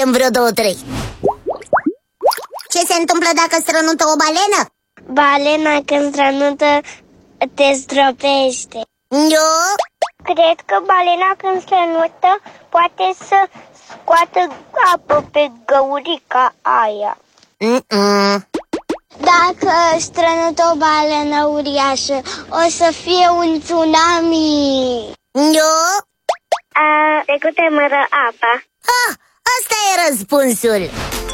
facem vreo 2-3. Ce se întâmplă dacă strănută o balenă? Balena când strănută te zdrobește. Eu? Cred că balena când strănută poate să scoată apă pe găurica aia. Dacă strănută o balenă uriașă, o să fie un tsunami. Eu? Se cutremură apa. Asta e răspunsul.